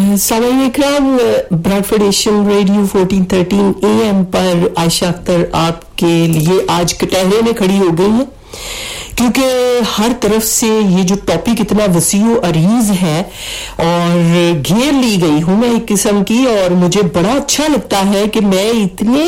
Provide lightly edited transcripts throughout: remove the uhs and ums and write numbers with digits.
सामाईन Ikram, Bradford Asian radio 1413 AM पर आयशा अख्तर आपके लिए आज कटहरे में खड़ी हो गई है, क्योंकि हर तरफ से ये जो टॉपिक इतना वसीओ अरीज है और घेर ली गई हूँ मैं एक किस्म की, और मुझे बड़ा अच्छा लगता है कि मैं इतने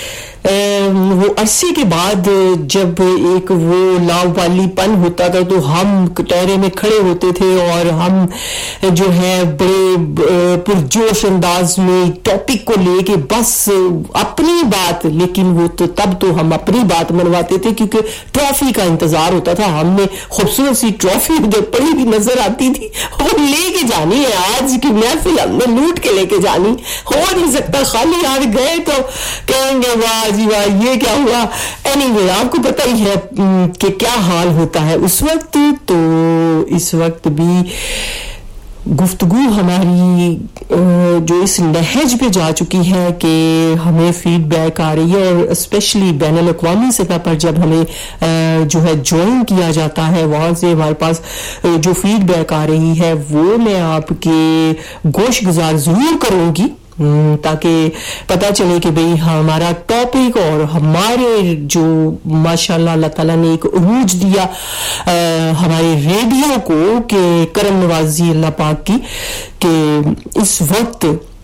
वो अरसे के बाद जब एक वो लावालीपन होता था तो हम कटहरे में खड़े होते थे और हम जो है बड़े पुरजोश अंदाज में टॉपिक को लेके बस अपनी बात, लेकिन वो तो तब तो हम अपनी बात मनवाते थे क्योंकि ट्रॉफी का इंतजार होता था। हमने खूबसूरत सी ट्रॉफी उधर पड़ी भी नजर आती थी, वो लेके जानी है, आज की महफिल हमने लूट के लेके जानी, हो नहीं सकता खाली हाथ गए तो कहेंगे वाह जी वाह ये क्या हुआ। एनीवे, आपको पता ही है कि क्या हाल होता है उस वक्त, तो इस वक्त भी गुफ्तगू हमारी जो इस लहज पे जा चुकी है कि हमें फीडबैक आ रही है, और स्पेशली बैनुल अक़वामी सतह पर जब हमें जो है ज्वाइन किया जाता है वहां से हमारे पास जो फीडबैक आ रही है वो मैं आपके गोश गुजार जरूर करूंगी, ताकि पता चले कि भाई हमारा टॉपिक और हमारे जो माशाल्लाह अल्लाह ताला ने एक उरूज दिया हमारे रेडियो को कि करम नवाजी अल्लाह पाक की, कि इस वक्त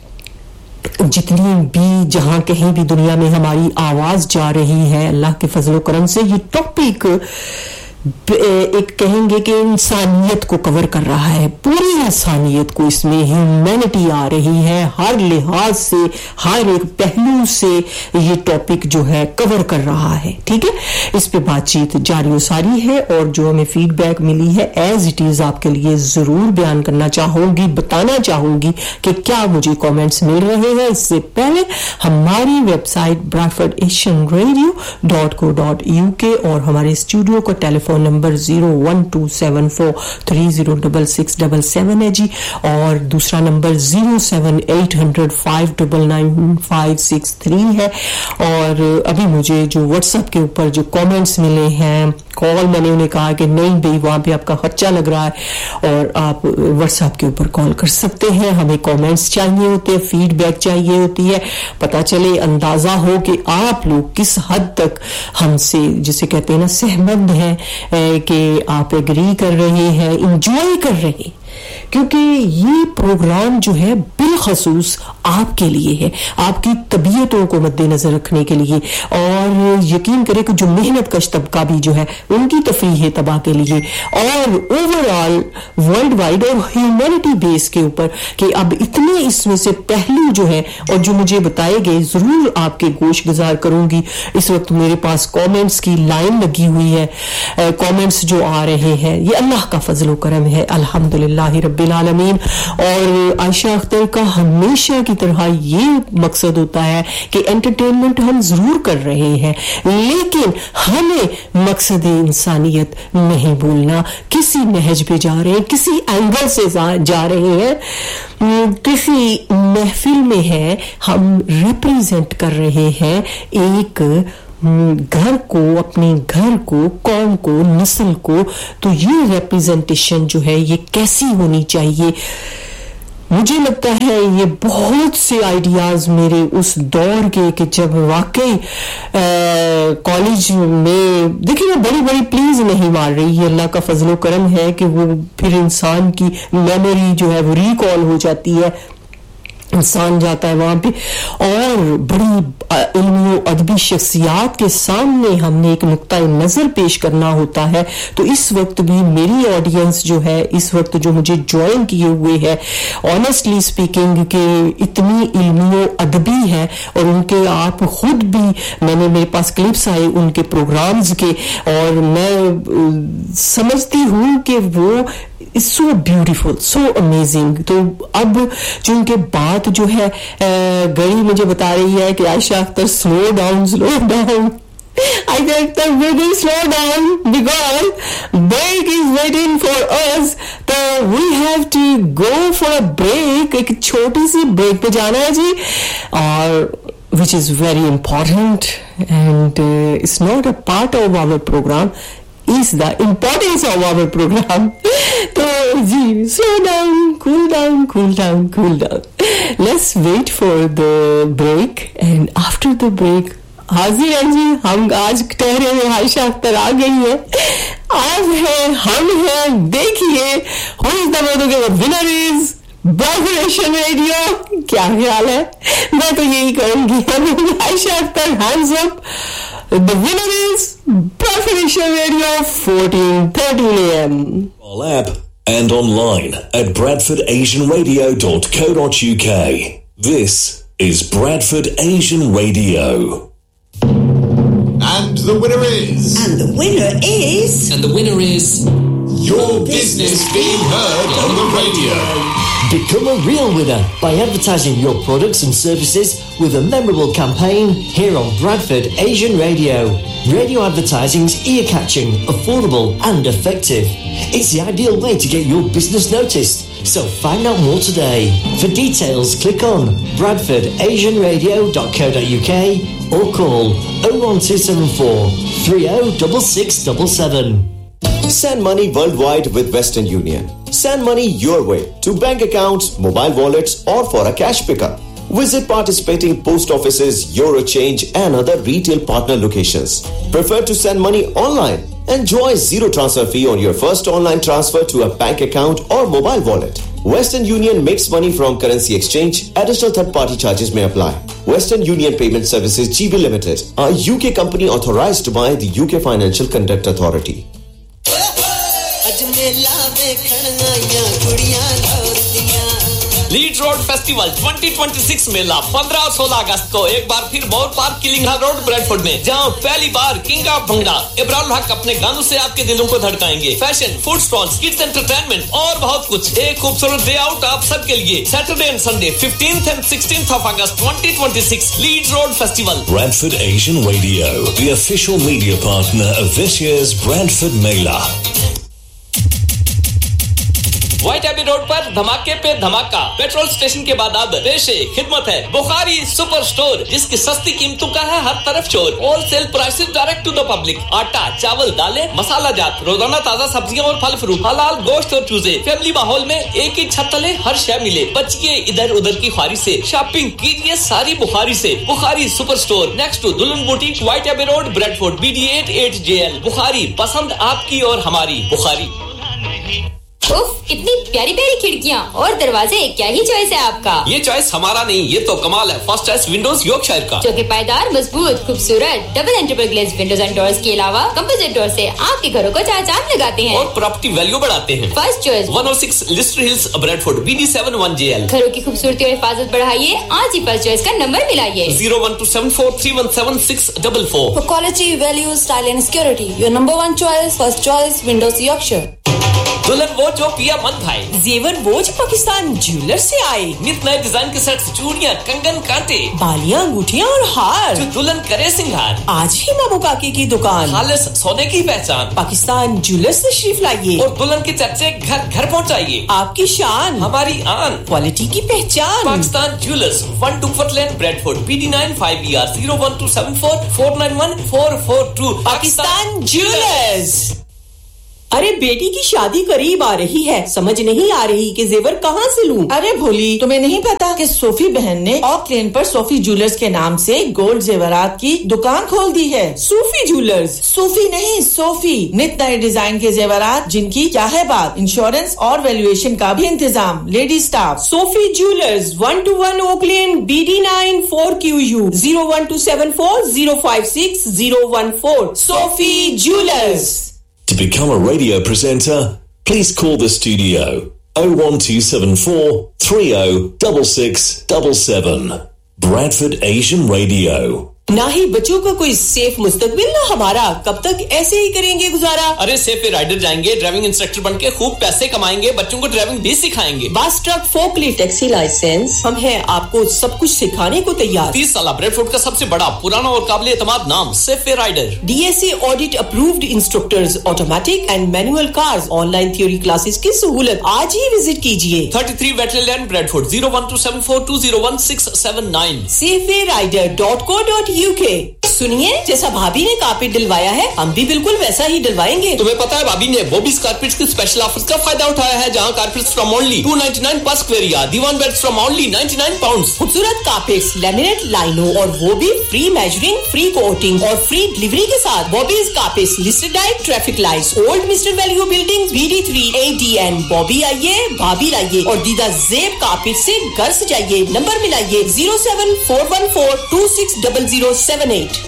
जितनी भी जहां कहीं भी दुनिया में हमारी आवाज जा रही है अल्लाह के फजल करम से, ये टॉपिक एक कहेंगे कि इंसानियत को कवर कर रहा है, पूरी इंसानियत को, इसमें ह्यूमैनिटी आ रही है, हर लिहाज से हर एक पहलू से ये टॉपिक जो है कवर कर रहा है। ठीक है, इस पे बातचीत जारी सारी है, और जो हमें फीडबैक मिली है एज इट इज आपके लिए जरूर बयान करना चाहूंगी, बताना चाहूंगी कि क्या मुझे कमेंट्स मिल रहे हैं। इससे पहले हमारी वेबसाइट bradfordaasianradio.co.uk और हमारे स्टूडियो का टेलीफोन नंबर 01274306677 है जी, और दूसरा नंबर 07800599563 है। और अभी मुझे जो व्हाट्सएप के ऊपर जो कमेंट्स मिले हैं, कॉल मैंने उन्हें कहा कि नहीं भाई वहां पे आपका खर्चा लग रहा है और आप व्हाट्सएप के ऊपर कॉल कर सकते हैं। हमें कमेंट्स चाहिए होते हैं, फीडबैक चाहिए होती है, पता चले अंदाजा हो कि आप लोग किस हद तक हमसे जिसे कहते हैं ना सहमत हैं, कि आप एग्री कर रहे हैं, इंजॉय कर रहे हैं, क्योंकि ये प्रोग्राम जो है बिलखसूस आपके लिए है, आपकी तबीयतों को मद्देनजर रखने के लिए, और यकीन करें कि जो मेहनत कश तबका भी जो है उनकी तफरीह तबाह के लिए, और ओवरऑल वर्ल्ड वाइड और ह्यूमैनिटी बेस के ऊपर कि अब इतने इसमें से पहलू जो है और जो मुझे बताए गए जरूर आपके गोश गुजार करूंगी। इस वक्त मेरे पास कमेंट्स की लाइन लगी हुई है, कमेंट्स जो आ रहे हैं ये अल्लाह का फजल व करम है, अल्हम्दुलिल्लाह रब्बिल आलमीन। और आयशा अख्तर का हमेशा की तरह ये मकसद होता है कि एंटरटेनमेंट हम जरूर कर रहे हैं, लेकिन हमें मकसद इंसानियत नहीं भूलना। किसी नहज पे जा रहे हैं, किसी एंगल से जा रहे हैं, किसी महफिल में है, हम रिप्रेजेंट कर रहे हैं एक घर को, अपने घर को, कौम को, नस्ल को, तो ये रिप्रेजेंटेशन जो है ये कैसी होनी चाहिए। मुझे लगता है ये बहुत से आइडियाज मेरे उस दौर के कि जब वाकई कॉलेज में देखिए मैं बड़ी बड़ी प्लीज नहीं मार रही, ये अल्लाह का फजलो करम है कि वो फिर इंसान की मेमोरी जो है वो रिकॉल हो जाती है, इंसान जाता है वहां पे, और बड़ी इल्मी अदबी शख्सियात के सामने हमने एक नुक्ता नजर पेश करना होता है। तो इस वक्त भी मेरी ऑडियंस जो है, इस वक्त जो मुझे ज्वाइन किए हुए है, ऑनेस्टली स्पीकिंग के इतनी इल्मी अदबी है, और उनके आप खुद भी मैंने मेरे पास क्लिप्स आए उनके प्रोग्राम्स के, और मैं समझती हूँ कि वो it's so beautiful, so amazing. तो अब चूंकि बात जो है घड़ी मुझे बता रही है कि Ayesha Akhtar slow down I said that we will slow down because break is waiting for us, so we have to go for a break। एक छोटी सी ब्रेक पे जाना है जी, और which is very important and it's not a part of our program, is the importance of our program. So, slow down, cool down, cool down, cool down. Let's wait for the break, and after the break, हाजिर हैं जी हम. आज ठहरे हुए आयशा अख्तर आ गई है. आप हैं, हम हैं. देखिए who is the winner is Bradford Radio. क्या ख्याल है? मैं तो यही कहूंगी Ayesha Akhtar, hands up. The winner is Bradford Radio 14:13 AM. Our app and online at bradfordasianradio.co.uk. This is Bradford Asian Radio. And the winner is... And the winner is... And the winner is... Your business being heard on the radio. Become a real winner by advertising your products and services with a memorable campaign here on Bradford Asian Radio. Radio advertising's ear-catching, affordable and effective. It's the ideal way to get your business noticed. So find out more today. For details, click on bradfordasianradio.co.uk or call 01274 306677. Send money worldwide with Western Union. Send money your way to bank accounts, mobile wallets or for a cash pickup. Visit participating post offices, Eurochange and other retail partner locations. Prefer to send money online? Enjoy zero transfer fee on your first online transfer to a bank account or mobile wallet. Western Union makes money from currency exchange. Additional third-party charges may apply. Western Union Payment Services GB Limited, a UK company authorized by the UK Financial Conduct Authority. Leeds road festival 2026 मेला 15 और 16 अगस्त को एक बार फिर मोर park किलिंगहाल road Bradford में, जहां पहली बार king of bhangra Ibrahim हक अपने गानों से आपके दिलों को धड़काएंगे. Fashion, food stalls, kids entertainment और बहुत कुछ. एक खूबसूरत डे आउट आप सबके लिए. Saturday and Sunday 15th and 16th of August 2026 Leeds road festival. Bradford Asian Radio, the official media partner of this year's Bradford Mela. White AB road पर धमाके पे धमाका. पेट्रोल स्टेशन के बाद अब पेशे खिदमत है बुखारी सुपर स्टोर, जिसकी सस्ती कीमतों का है हर तरफ शोर. Wholesale prices direct to the public. आटा, चावल, दालें, मसाला जात, रोजाना ताजा सब्जियां और फल फ्रूट, हलाल गोश्त और चूजे. फैमिली माहौल में एक ही छत तले हर शय मिले. बचिए इधर उधर की ख्वारी से, शॉपिंग कीजिए सारी बुखारी से. Bukhari super store next to दुल्हन boutique, white AB road, Bradford, BD8 8JL. Bukhari, पसंद आपकी और हमारी. बुखारी. उफ, इतनी प्यारी प्यारी खिड़कियां और दरवाजे, क्या ही चॉइस है आपका. ये चॉइस हमारा नहीं, ये तो कमाल है. फर्स्ट चॉइस विंडोज यॉर्कशायर का, जो कि पायदार, मजबूत, खूबसूरत double and triple glaze Windows and doors के अलावा कंपोजिट डोर से आपके घरों को चार लगाते हैं और प्रॉपर्टी वैल्यू बढ़ाते हैं. First choice 106 Leicester hills, Bradford, BD7 1JL. घरों की खूबसूरती और हिफाजत बढ़ाइए. आज ही फर्स्ट चॉइस का number मिलाइए 01274317644. For quality, value, style and security, your number one choice, first choice, Windows Yorkshire. दुल्हन वो जो पिया मन भाई, जेवर वो जो पाकिस्तान ज्वेलर से आए. नित नए डिजाइन के सेट्स, चूड़ियां, कंगन, कांटे, बालियां, अंगूठियां और हार, जो दुल्हन करे सिंगार. आज ही बाबू काकी की दुकान. खालिस सोने की पहचान, पाकिस्तान ज्वेलर्स से तशरीफ लाइए और दुल्हन के चर्चे घर घर पहुंचाइए. आपकी शान, हमारी आन, क्वालिटी की पहचान. Pakistan jewellers, 1 Duckworth Lane, Bradford, BD9 5ER 01274 491 442. Pakistan jewellers. अरे बेटी की शादी करीब आ रही है, समझ नहीं आ रही कि जेवर कहाँ से लूं. अरे भोली, तुम्हें नहीं पता कि सोफी बहन ने ऑक लेन पर सोफी ज्वेलर्स के नाम से गोल्ड जेवरात की दुकान खोल दी है. सूफी ज्वेलर्स? सूफी नहीं, सोफी. नित नए डिजाइन के जेवरात जिनकी क्या है बात. इंश्योरेंस और वैल्यूएशन का भी इंतजाम. Lady staff. Sophie jewellers, 121 okay lane, BD9 4QU 01274 056 014. Sophie jewellers. To become a radio presenter, please call the studio 01274 306677. Bradford Asian Radio. ना ही बच्चों का कोई सेफ मुस्तकबिल ना हमारा. कब तक ऐसे ही करेंगे गुजारा. अरे सेफ राइडर जाएंगे, ड्राइविंग इंस्ट्रक्टर बनके खूब पैसे कमाएंगे, बच्चों को ड्राइविंग भी सिखाएंगे. Bus truck, forklift, taxi licence, हम हैं आपको सब कुछ सिखाने को तैयार. 30 साल ब्रैडफोर्ड का सबसे बड़ा, पुराना और काबिल एतमाद नाम safe rider. DSA audit approved instructors, automatic and manual cars, online theory classes की सहूलत. आज ही विजिट कीजिए. 33 वेटलैंड लैंड, ब्रैडफोर्ड, 01274 201679. safewayrider.co.uk. सुनिए, जैसा भाभी ने कारपेट दिलवाया है हम भी बिल्कुल वैसा ही दिलवाएंगे। तुम्हें पता है भाभी ने बॉबीज कारपेट्स के स्पेशल ऑफर्स का फायदा उठाया है, जहां कारपेट्स फ्रॉम ओनली 299 पर square yard, Diwan beds from only 99 pounds. खूबसूरत कारपेट्स, लैमिनेट, लाइनो और वो भी फ्री मेजरिंग, फ्री कोटिंग और फ्री डिलीवरी के साथ। Bobby's carpets listed at traffic lights, old mister value building, BD3 ADN। Bobby आइए, भाभी लाइए और दीदा जेब कारपेट से घर सजाइए। नंबर मिलाइए 07414260078।